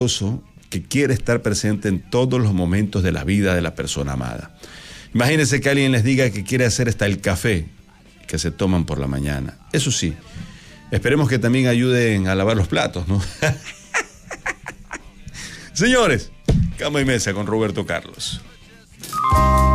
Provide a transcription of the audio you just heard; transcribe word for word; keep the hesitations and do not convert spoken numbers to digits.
que quiere estar presente en todos los momentos de la vida de la persona amada. Imagínense que alguien les diga que quiere hacer hasta el café que se toman por la mañana. Eso sí, esperemos que también ayuden a lavar los platos, ¿no? Señores, Cama y Mesa con Roberto Carlos.